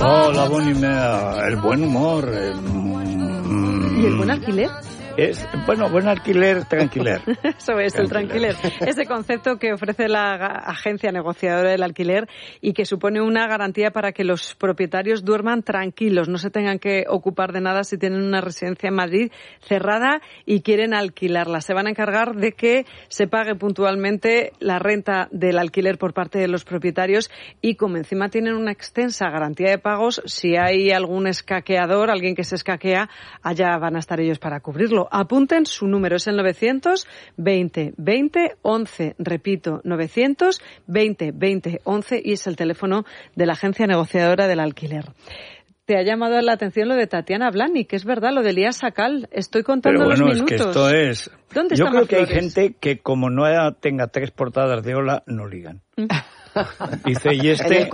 Oh, la buena idea, el buen humor. ¿Y el buen alquiler? Buen alquiler, tranquiler. Eso es, el tranquiler. Ese concepto que ofrece la agencia negociadora del alquiler y que supone una garantía para que los propietarios duerman tranquilos, no se tengan que ocupar de nada si tienen una residencia en Madrid cerrada y quieren alquilarla. Se van a encargar de que se pague puntualmente la renta del alquiler por parte de los propietarios y como encima tienen una extensa garantía de pagos, si hay algún escaqueador, alguien que se escaquea, allá van a estar ellos para cubrirlo. Apunten su número, es el 920 20 11, repito, 920 20 11 y es el teléfono de la agencia negociadora del alquiler. Te ha llamado la atención lo de Tatiana Blany, que es verdad, lo de Elías Sakal. Estoy contando los minutos. Pero bueno, es que esto es... ¿Dónde Yo está creo que hay Flores? gente que como no tenga 3 portadas de Hola, no ligan. Dice, y este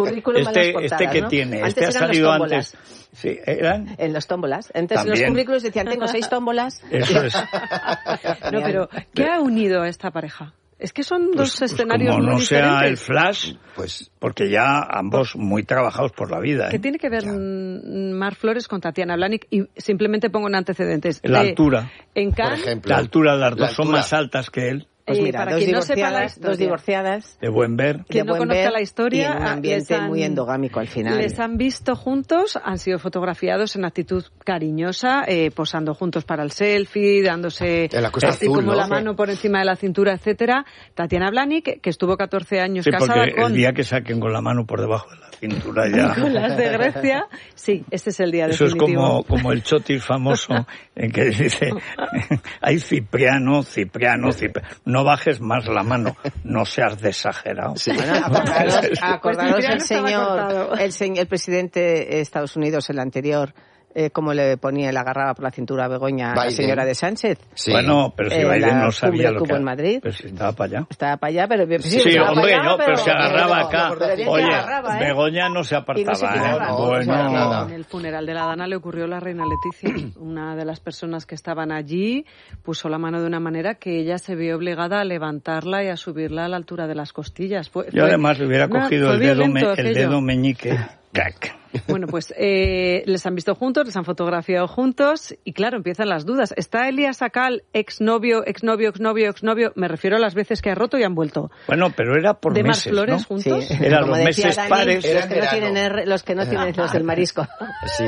que ¿no? tiene, Antes ha eran salido los tómbolas. antes. Sí, eran. En los tómbolas. Entonces, También. en los currículos decían, tengo 6 tómbolas. Eso es. No, pero ¿qué ha unido a esta pareja? Es que son dos escenarios como muy no diferentes. sea el Flash, pues porque ya ambos muy trabajados por la vida. ¿Qué tiene que ver Marc Flores con Tatiana Blany? Y simplemente pongo en antecedentes. La altura. En Por Cannes, ejemplo. La altura, las dos La son altura. más altas que él. Pues mira, para dos quien no sepa la divorciadas, historia. dos divorciadas. De buen ver. Quien no buen conozca ver la historia, y en un ambiente muy endogámico al final. Les han visto juntos, han sido fotografiados en actitud cariñosa, posando juntos para el selfie, dándose En la Costa así Azul, como ¿no? la mano por encima de la cintura, etcétera. Tatiana Blany, que estuvo 14 años Sí, casada porque con el día que saquen con la mano por debajo de la cintura ya... Nicolás de Grecia. Sí, este es el día Eso definitivo. es como el chotis famoso en que dice, hay Cipriano, no bajes más la mano, no seas de exagerado. Sí. Bueno, acordaros Cipriano el estaba cortado. el presidente de Estados Unidos, el anterior, como le ponía, le agarraba por la cintura a Begoña, a la Biden. señora de Sánchez. Sí. Bueno, pero si Biden la no sabía cumbre lo que que... hubo en Madrid. Pero si estaba para allá. Estaba para allá, pero... Sí, estaba hombre, para allá, no, pero se agarraba acá. pero bien que Oye, agarraba, ¿eh? Begoña no se apartaba, Y no se quitaba. No, Bueno, nada. En el funeral de la Dana le ocurrió a la reina Leticia. Una de las personas que estaban allí puso la mano de una manera que ella se vio obligada a levantarla y a subirla a la altura de las costillas. yo además le hubiera cogido fue el dedo, violento el aquello. dedo meñique. Cac. Bueno, pues les han visto juntos, les han fotografiado juntos y claro, empiezan las dudas. ¿Está Elías Sakal, exnovio? Me refiero a las veces que ha roto y han vuelto. Bueno, pero era por ¿De Marc meses, Flores ¿no? juntos? Sí. Eran Como los decía meses Dani, pares. Era los que no verano. tienen R, los que no tienen los del marisco. Sí.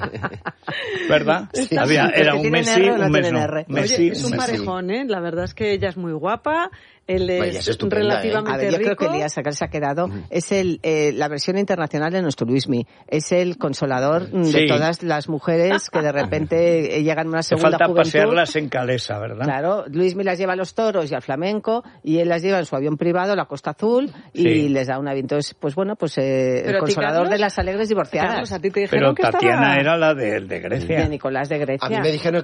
¿Verdad? Sí. Era Los que un tienen mes sí, R o no un mes tienen no. R. Mes Oye, sí, es un un mes sí. parejón, ¿eh? La verdad es que ella es muy guapa, él Vaya, es es estupenda, relativamente A ver, yo creo que rico. Elías Sakal se ha quedado, es la versión internacional de nuestro Luismi, es el consolador de Sí. todas las mujeres que de repente llegan a una Te segunda falta juventud. pasearlas en Calesa, ¿verdad? Claro, Luismi las lleva a los toros y al flamenco y él las lleva en su avión privado a la Costa Azul y Sí. les da una avión. Entonces, pues bueno, pues Pero el a ti, consolador Carlos, de las alegres divorciadas. Carlos, a ti te Pero dijeron que Tatiana estaba... era la de Grecia. De Nicolás de Grecia. A mí me dijeron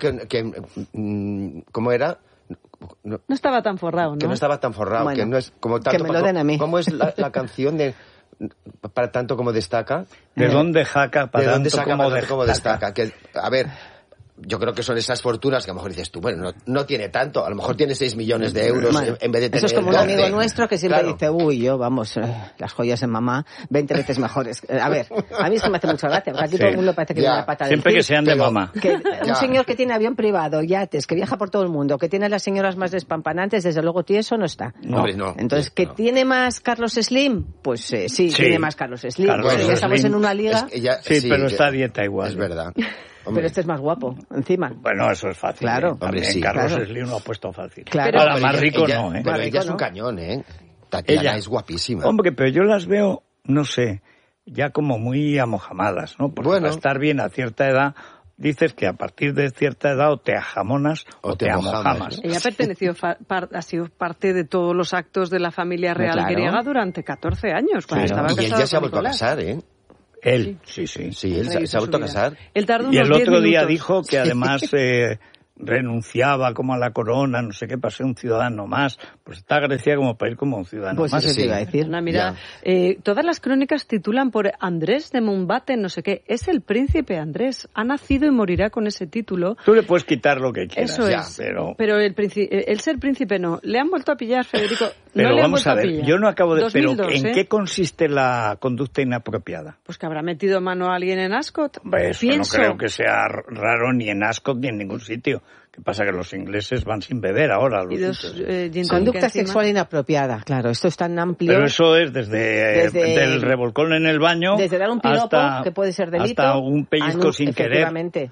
¿cómo era? No estaba tan forrado, ¿no? Que no estaba tan forrado, Bueno, que no es como tanto... que me lo den a mí. ¿Cómo es la canción de para tanto como destaca? ¿De dónde jaca para ¿De dónde tanto saca como para tanto como destaca? destaca? Que, a ver, yo creo que son esas fortunas que a lo mejor dices tú, bueno, no tiene tanto, a lo mejor tiene 6 millones de euros Bueno, en vez de tener eso es como un 12. amigo nuestro que siempre Claro. dice, uy, yo, vamos, las joyas en mamá, 20 veces mejores. A ver, a mí eso me hace mucha gracia, porque aquí Sí. todo el mundo parece que Ya. tiene la pata del Siempre que pis. sean de pero- mamá. Que Ya. un señor que tiene avión privado, yates, que viaja por todo el mundo, que tiene a las señoras más despampanantes, desde luego tieso no está. No. Hombre, no. Entonces, ¿que No. tiene más Carlos Slim? Pues sí, tiene más Carlos Slim. Carlos Pues ya estamos Slim. en una liga, Es que ya- Sí, pero que- está a dieta igual. Es verdad. pero este es más guapo, encima. Bueno, eso es fácil. Claro. ¿eh? También Hombre, sí. Carlos Claro. Slim lo ha puesto fácil. Claro. Ahora, Pero más rico ella- no, ¿eh? Pero Más ella rico es un no. cañón, ¿eh? Tatiana Ella. es guapísima. Hombre, pero yo las veo, no sé, ya como muy amojamadas, ¿no? Porque Bueno. para estar bien a cierta edad, dices que a partir de cierta edad o te ajamonas o te amojamas. Ella ha sido parte de todos los actos de la familia real Claro. griega durante 14 años, cuando Claro. estaba Y él casado ya se ha con vuelto a Nicolás. casar, ¿eh? Él, sí, sí. Sí, él Rehizo se ha vuelto a su vida. casar. Él tardó Y unos el 10 otro día minutos. dijo que además renunciaba como a la corona, no sé qué, para ser un ciudadano más. Pues está Grecia como para ir como un ciudadano Pues más. eso te sí. iba a decir. Una mira, todas las crónicas titulan por Andrés de Mountbatten, no sé qué. Es el príncipe Andrés. Ha nacido y morirá con ese título. Tú le puedes quitar lo que quieras. Eso ya, es. pero Pero el ser príncipe no. Le han vuelto a pillar, Federico. Pero no le han vamos vuelto a ver, pillar. yo no acabo de... 2002, pero ¿en qué consiste la conducta inapropiada? Pues que habrá metido mano a alguien en Ascot. Eso Pienso. no creo que sea raro ni en Ascot ni en ningún sitio. ¿Qué pasa? Que los ingleses van sin beber ahora a los Y dos, sitios. gin tonic Conducta encima. sexual inapropiada, claro, esto es tan amplio. Pero eso es desde del revolcón en el baño desde dar un piropo, hasta, que puede ser delito, hasta un pellizco sin querer. efectivamente,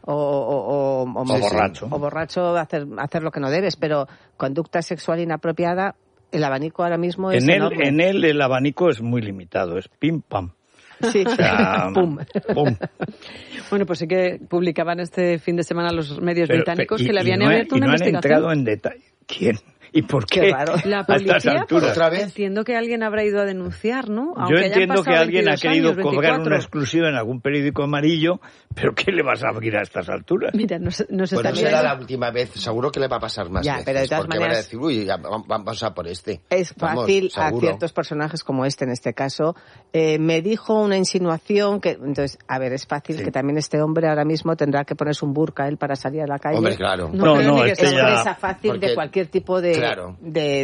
o borracho. O borracho, hacer lo que no debes, pero conducta sexual inapropiada, el abanico ahora mismo es enorme. En él el abanico es muy limitado, es pim pam. Sí, O sea, pum. pum. Bueno, pues sí que publicaban este fin de semana los medios británicos que le habían no abierto una no han investigación. entrado en detalle. ¿Quién? ¿Y por qué? Qué raro. La A estas policía, alturas. ¿Otra vez? entiendo que alguien habrá ido a denunciar, ¿no? Yo Aunque hayan entiendo que pasado alguien ha 22 querido años, cobrar 24. una exclusiva en algún periódico amarillo, pero ¿qué le vas a abrir a estas alturas? Mira, no se Bueno, está será viendo. la última vez, seguro que le va a pasar más Ya, veces, pero de todas porque van a maneras- decir, uy, ya, vamos a por este. Es Vamos, fácil a seguro. ciertos personajes como este en este caso. Me dijo una insinuación que, entonces, a ver, es fácil Sí. que también este hombre ahora mismo tendrá que ponerse un burka él para salir a la calle. Hombre, claro. No, Creo no, ni que este sea ya- presa fácil porque- de cualquier tipo de, Claro.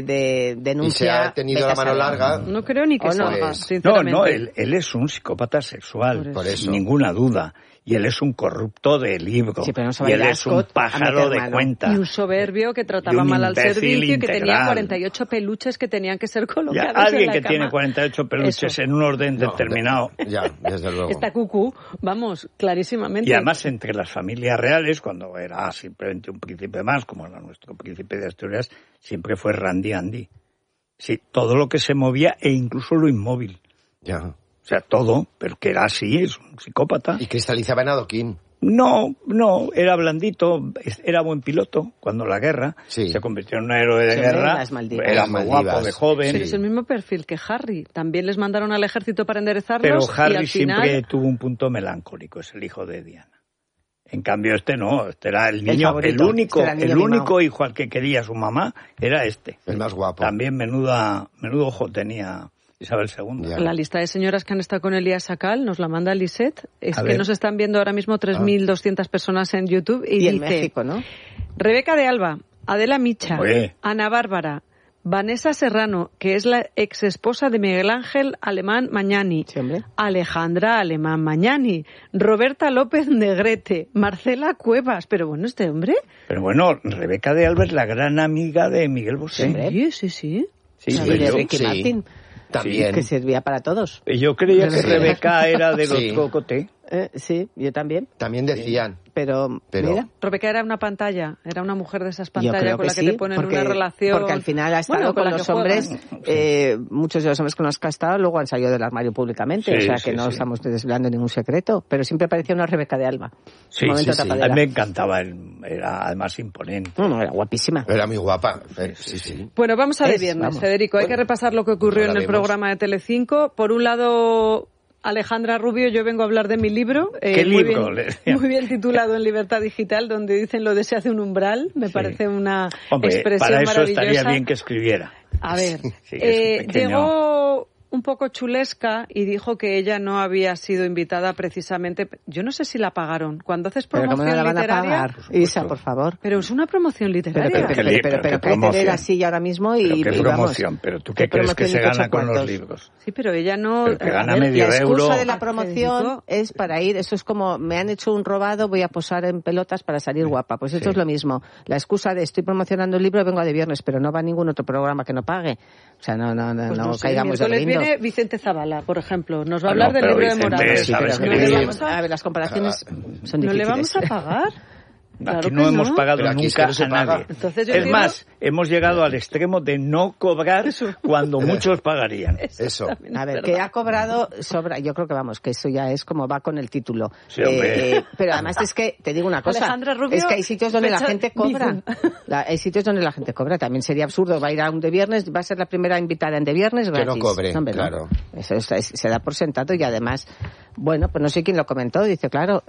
de denuncia. Y se ha tenido la mano larga. No creo ni que O no, salga, pues- sinceramente. No, él es un psicópata sexual, Por eso. sin ninguna duda. Y él es un corrupto de libro. Sí, pero no se y va a él ir a es un Ascot a pájaro meter de mano. cuenta. Y un soberbio que Y trataba un mal al imbécil servicio y que tenía integral. 48 peluches que tenían que ser Ya, colocados en alguien la que cama. tiene 48 peluches Eso. en un orden No, determinado. Ya, desde luego. Está cucú, vamos, clarísimamente. Y además entre las familias reales, cuando era simplemente un príncipe más, como era nuestro príncipe de Asturias, siempre fue Randy Andy. Sí, todo lo que se movía e incluso lo inmóvil. Ya. O sea, todo, pero que era así, es un psicópata. Y cristalizaba en adoquín. No, era blandito, era buen piloto cuando la guerra, Sí. se convirtió en un héroe de Sí, guerra, las Maldivas. era Las muy Maldivas. guapo de joven, Pero es el mismo perfil que Harry. También les mandaron al ejército para enderezarlos pero y Harry al final... siempre tuvo un punto melancólico, es el hijo de Diana. En cambio este no, este era el niño, favorito, único, era el niño el único mimado. hijo al que quería su mamá era este. El más guapo. También menudo ojo tenía Isabel II. Ya. La lista de señoras que han estado con Elías Sacal nos la manda Lisette. Es A que ver. nos están viendo ahora mismo 3.200 personas en YouTube y, Y en dice México, ¿no? Rebeca de Alba, Adela Micha, Oye. Ana Bárbara, Vanessa Serrano, que es la ex esposa de Miguel Ángel Alemán Mañani, Sí, hombre. Alejandra Alemán Mañani, Roberta López Negrete, Marcela Cuevas. Pero bueno, este hombre... Pero bueno, Rebeca de Alba es la gran amiga de Miguel Bosé. Hombre. Sí, sí, sí. Sí, Y pero de yo- Ricky sí. Martin, También. que servía para todos. Yo creía que Sí. Rebeca era de los Sí. Cocoté. Sí, yo también. También decían. Pero Pero- mira, Rebeca era una pantalla, era una mujer de esas yo pantallas creo con la que sí, te ponen porque, una relación... porque al final ha estado Bueno, con la los que juegan. hombres, muchos de los hombres con los que ha estado luego han salido del armario públicamente, Sí, o sea sí, que no sí. estamos desvelando ningún secreto, pero siempre parecía una Rebeca de Alba. Sí, Momento sí, sí. A tapadera. mí me encantaba, era además imponente. No, era guapísima. Era muy guapa. Sí, sí. Bueno, vamos a de Es, viernes, vamos. Federico. Hay que repasar lo que ocurrió ahora en el vemos. programa de Telecinco. Por un lado, Alejandra Rubio, yo vengo a hablar de mi libro. ¿Qué muy libro? bien- Le decía. muy bien titulado en Libertad Digital, donde dicen lo de se hace un umbral. Me Sí. parece una Hombre, expresión para eso maravillosa. estaría bien que escribiera. A ver, Sí, es un pequeño- llegó un poco chulesca y dijo que ella no había sido invitada precisamente. Yo no sé si la pagaron. Cuando haces Pero promoción ¿cómo no la van a literaria... pagar? Isa, por favor. Pero es una promoción literaria. Pero ¿qué puede tener promoción? así ahora mismo y, Pero qué y vamos. promoción, pero tú qué ¿Qué crees que se promoción y gana con los cuántos? libros. Sí, pero ella no... Pero que a gana ver, medio La excusa euro. de la Federico. promoción es para ir, eso es como, me han hecho un robado, voy a posar en pelotas para salir guapa. Pues esto Sí. es lo mismo. La excusa de estoy promocionando el libro, vengo de viernes, pero no va a ningún otro programa que no pague. O sea, no Pues no sé, caigamos de miércoles lindo. viene Vicente Zavala, por ejemplo. Nos va a Bueno, hablar del pero libro de Vicente, Morales. Sí, pero sabes ¿No que le vivir- vamos a, a ver, las comparaciones son ¿no le difíciles. vamos a pagar? Claro Aquí que no hemos pagado Pero aquí es nunca que no se a paga. nadie. Entonces yo Es digo- más, hemos llegado al extremo de no cobrar cuando muchos pagarían. Eso. A ver, que ha cobrado sobra. Yo creo que vamos, que eso ya es como va con el título. Sí, hombre. Pero además es que, te digo una cosa, Alejandra Rubio, es que hay sitios donde la fecha gente cobra. Bizum. Hay sitios donde la gente cobra. También sería absurdo. Va a ir a un de viernes, va a ser la primera invitada en de viernes Que no gratis. cobre, Hombre, no. claro. Eso se da por sentado y además, bueno, pues no sé quién lo comentó. Dice, claro,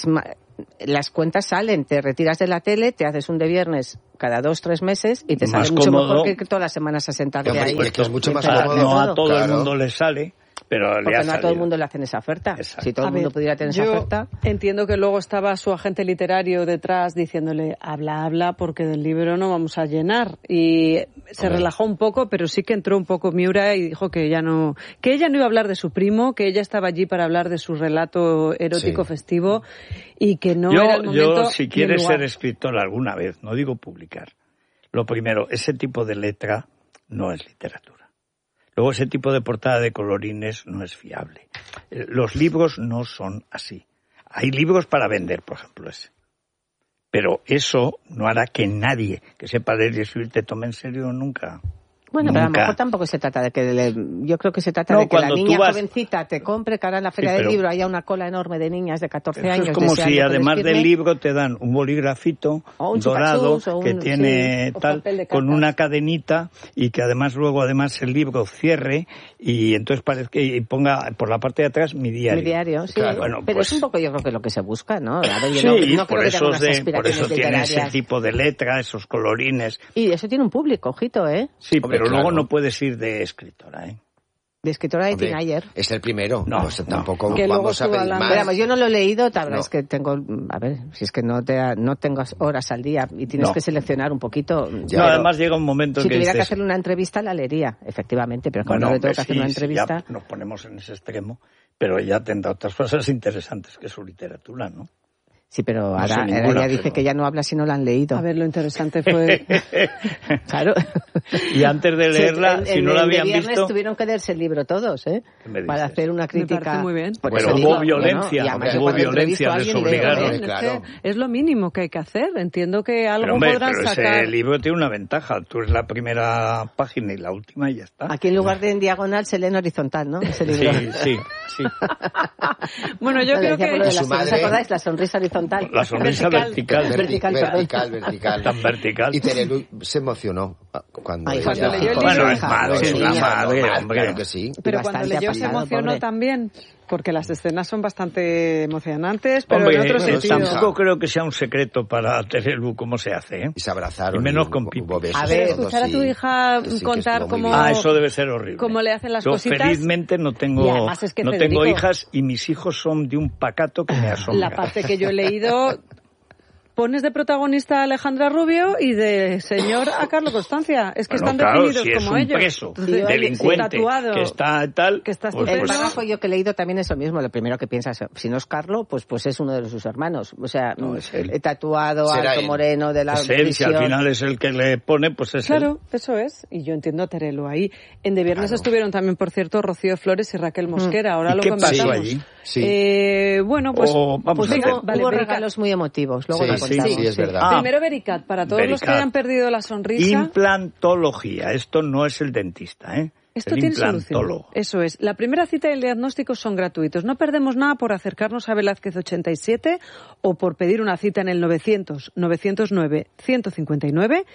las cuentas salen, te retiras de la tele, te haces un de viernes cada 2-3 meses y te Más sale mucho cómodo. mejor que todas las semanas a sentarte Hombre, ahí. y es que es mucho más Enterarte de cómodo. No a todo el Claro. mundo le sale. Pero porque no a todo el mundo le hacen esa oferta. Exacto. Si todo el mundo pudiera tener esa oferta. Entiendo que luego estaba su agente literario detrás diciéndole, habla, porque del libro no vamos a llenar. Y se relajó un poco, pero sí que entró un poco Miura y dijo que ella no iba a hablar de su primo, que ella estaba allí para hablar de su relato erótico festivo y que no era el momento. Yo, si quieres ser escritor alguna vez, no digo publicar, lo primero, ese tipo de letra no es literatura. Luego, ese tipo de portada de colorines no es fiable. Los libros no son así. Hay libros para vender, por ejemplo, ese. Pero eso no hará que nadie que sepa leer y escribir te tome en serio nunca. Bueno, pero a lo mejor tampoco se trata de que... Yo creo que se trata de que la niña jovencita te compre, que ahora en la feria del libro haya una cola enorme de niñas de 14 años. Es como si además del libro te dan un bolígrafito dorado que tiene tal, con una cadenita y que además luego el libro cierre y entonces parece que ponga por la parte de atrás mi diario. Mi diario, sí. Claro. Bueno, pero es un poco yo creo que lo que se busca, ¿no? A ver, no por eso tiene ese tipo de letra, esos colorines. Y eso tiene un público, ojito, ¿eh? Sí, pero luego no puedes ir de escritora, ¿eh? De escritora de teenager. Es el primero. No, pues tampoco que vamos a pedir más. Pero, yo no lo he leído, es que tengo... A ver, si es que no tengo horas al día y tienes que seleccionar un poquito. Además llega un momento en que si tuviera que hacerle una entrevista, la leería, efectivamente, pero como no le tengo que hacer una entrevista... Ya nos ponemos en ese extremo, pero ella tendrá otras cosas interesantes que su literatura, ¿no? Sí, pero ahora ella dice que ya no habla si no la han leído. A ver, lo interesante fue... Claro. Y antes de leerla, si no la habían visto... El viernes tuvieron que leerse el libro todos, ¿eh? Para hacer una crítica. Me parece muy bien. Bueno, hubo violencia, les obligaron. Claro. Es lo mínimo que hay que hacer. Entiendo que algo podrán sacar. Ese libro tiene una ventaja. Tú eres la primera página y la última y ya está. Aquí en lugar de en diagonal se lee en horizontal, ¿no? Ese libro. Sí. Bueno, yo creo que... ¿Os acordáis? La sonrisa horizontal. La sonrisa vertical. Vertical. Tan vertical. Y Terelu se emocionó cuando leyó el libro. Bueno, es la madre, hombre. Claro que sí. Pero cuando leyó se emocionó también, porque las escenas son bastante emocionantes, pero en otro sentido. Tampoco creo que sea un secreto para Terelu cómo se hace, ¿eh? Y se abrazaron. Y menos con Pipo. A ver, escuchar a tu hija contar cómo... eso debe ser horrible. Cómo le hacen las cositas. Yo felizmente no tengo hijas y mis hijos son de un pacato que me asombra. La parte que yo he leído, pones de protagonista a Alejandra Rubio y de señor a Carlos Constancia. Es que están definidos como ellos. Preso, delincuente, que está tal... Que está el párrafo yo que he leído también es lo mismo. Lo primero que piensas, si no es Carlos, pues es uno de sus hermanos. O sea, tatuado, alto, moreno, de la visión. Si al final es el que le pone, pues es Claro, eso es. Y yo entiendo a Terelu ahí. En De Viernes estuvieron también, por cierto, Rocío Flores y Raquel Mosquera. Ahora ¿Y lo qué conversamos. pasó allí? Bueno, pues hubo regalos muy emotivos. Luego lo contamos. Sí, es verdad. Primero Vericat, para todos los que hayan perdido la sonrisa. Implantología. Esto no es el dentista, ¿eh? Esto tiene solución. Eso es. La primera cita y el diagnóstico son gratuitos. No perdemos nada por acercarnos a Velázquez 87 o por pedir una cita en el 900-909-159,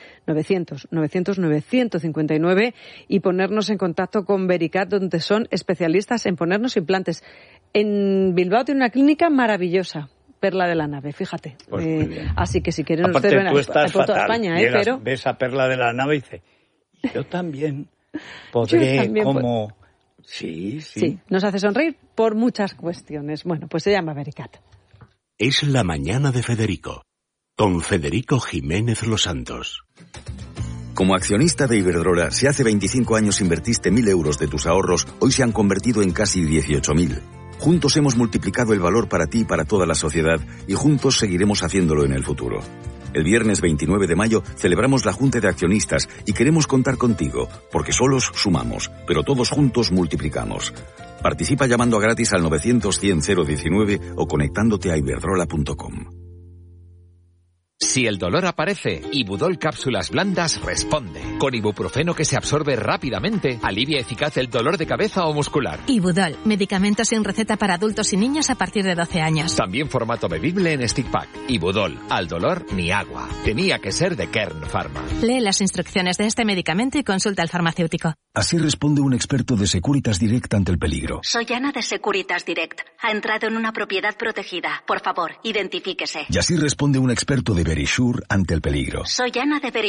900-909-159 y ponernos en contacto con Vericat, donde son especialistas en ponernos implantes. En Bilbao tiene una clínica maravillosa. Perla de la Nave, fíjate. Pues así que si quieren ustedes ven a toda España, pero ves a Perla de la Nave y dice, yo también podré como... Sí. Nos hace sonreír por muchas cuestiones. Bueno, pues se llama Vericat. Es la mañana de Federico, con Federico Jiménez Los Santos. Como accionista de Iberdrola, si hace 25 años invertiste 1.000 euros de tus ahorros, hoy se han convertido en casi 18.000. Juntos hemos multiplicado el valor para ti y para toda la sociedad, y juntos seguiremos haciéndolo en el futuro. El viernes 29 de mayo celebramos la Junta de Accionistas y queremos contar contigo, porque solos sumamos, pero todos juntos multiplicamos. Participa llamando gratis al 900-100-019 o conectándote a iberdrola.com. Si el dolor aparece, Ibudol Cápsulas Blandas responde. Con ibuprofeno que se absorbe rápidamente, alivia eficaz el dolor de cabeza o muscular. Ibudol, medicamento sin receta para adultos y niños a partir de 12 años. También formato bebible en stick pack. Ibudol, al dolor ni agua. Tenía que ser de Kern Pharma. Lee las instrucciones de este medicamento y consulta al farmacéutico. Así responde un experto de Securitas Direct ante el peligro. Soy Ana de Securitas Direct. Ha entrado en una propiedad protegida. Por favor, identifíquese. Y así responde un experto de Verisure ante el peligro. Soy Ana de Verisure.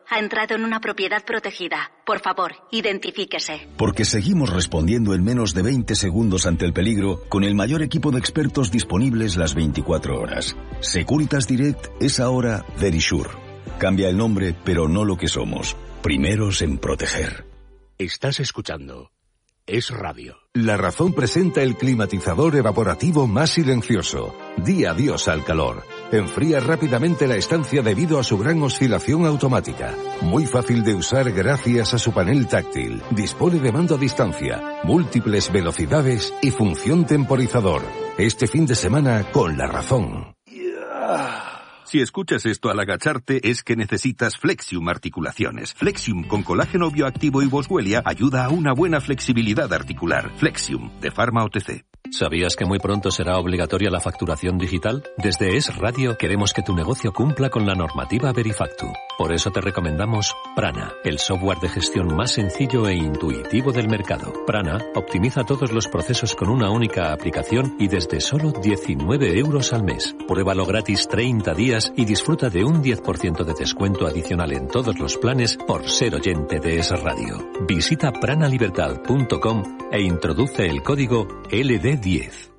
Ha entrado en una propiedad protegida. Por favor, identifíquese. Porque seguimos respondiendo en menos de 20 segundos ante el peligro con el mayor equipo de expertos disponibles las 24 horas. Securitas Direct es ahora Verisure. Cambia el nombre, pero no lo que somos. Primeros en proteger. Estás escuchando Es Radio. La Razón presenta el climatizador evaporativo más silencioso. Di adiós al calor. Enfría rápidamente la estancia debido a su gran oscilación automática. Muy fácil de usar gracias a su panel táctil. Dispone de mando a distancia, múltiples velocidades y función temporizador. Este fin de semana con La Razón. Si escuchas esto al agacharte es que necesitas Flexium Articulaciones. Flexium con colágeno bioactivo y boswellia ayuda a una buena flexibilidad articular. Flexium, de Pharma OTC. ¿Sabías que muy pronto será obligatoria la facturación digital? Desde Es Radio queremos que tu negocio cumpla con la normativa Verifactu. Por eso te recomendamos Prana, el software de gestión más sencillo e intuitivo del mercado. Prana optimiza todos los procesos con una única aplicación y desde solo 19 euros al mes. Pruébalo gratis 30 días y disfruta de un 10% de descuento adicional en todos los planes por ser oyente de Es Radio. Visita pranalibertad.com e introduce el código LD10.